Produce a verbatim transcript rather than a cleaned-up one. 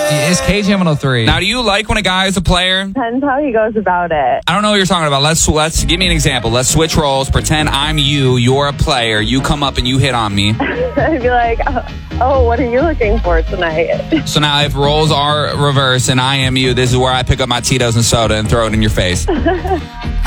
It's K J one oh three. Now, do you like when a guy is a player? Depends how he goes about it. I don't know what you're talking about. Let's let's give me an example. Let's switch roles. Pretend I'm you. You're a player. You come up and you hit on me. I'd be like, oh, what are you looking for tonight? So now, if roles are reversed and I am you, this is where I pick up my Tito's and soda and throw it in your face.